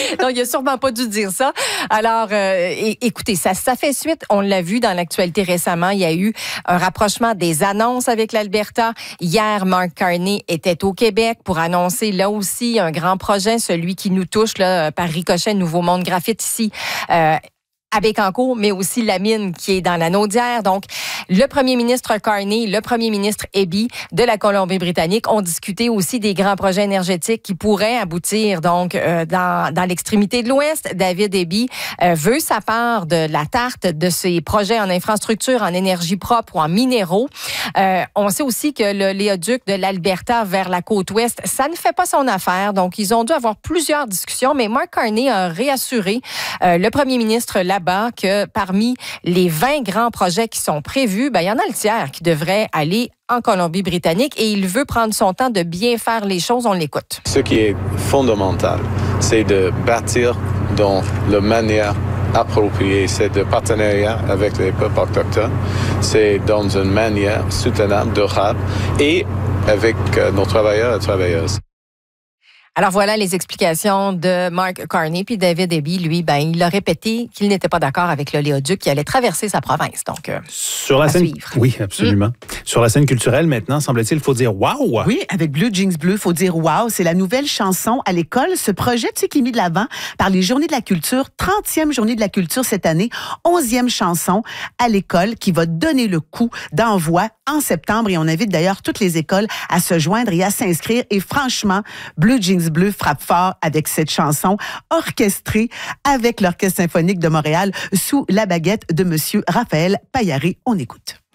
Donc, il a sûrement pas dû dire ça. Alors, écoutez, ça fait suite. On l'a vu dans l'actualité récemment. Il y a eu un rapprochement des annonces avec l'Alberta. Hier, Mark Carney était au Québec pour annoncer là aussi un grand projet, celui qui nous touche là, par ricochet, Nouveau Monde Graphite ici. À Bécancour, mais aussi la mine qui est dans la Naudière. Donc, le premier ministre Carney, le premier ministre Eby de la Colombie-Britannique ont discuté aussi des grands projets énergétiques qui pourraient aboutir donc dans l'extrémité de l'Ouest. David Eby veut sa part de la tarte de ces projets en infrastructure, en énergie propre ou en minéraux. On sait aussi que le léoduc de l'Alberta vers la côte ouest, ça ne fait pas son affaire. Donc, ils ont dû avoir plusieurs discussions, mais Mark Carney a réassuré le premier ministre là-bas que parmi les 20 grands projets qui sont prévus, il y en a le tiers qui devrait aller en Colombie-Britannique et il veut prendre son temps de bien faire les choses. On l'écoute. Ce qui est fondamental, c'est de bâtir dans la manière appropriée, c'est de partenariat avec les peuples autochtones, c'est dans une manière soutenable, durable et avec nos travailleurs et travailleuses. Alors voilà les explications de Mark Carney. Puis David Eby, lui, il a répété qu'il n'était pas d'accord avec l'oléoduc qui allait traverser sa province. Donc, sur la scène, suivre. Oui, absolument. Sur la scène culturelle, maintenant, semble-t-il, il faut dire « wow ». Oui, avec Blue Jeans Bleu, il faut dire « wow ». C'est la nouvelle chanson à l'école. Ce projet, qui est mis de l'avant par les Journées de la culture, 30e Journée de la culture cette année, 11e chanson à l'école qui va donner le coup d'envoi en septembre. Et on invite d'ailleurs toutes les écoles à se joindre et à s'inscrire. Et franchement, Blue Jeans Bleu frappe fort avec cette chanson orchestrée avec l'Orchestre symphonique de Montréal sous la baguette de Monsieur Raphaël Paillaré. On écoute.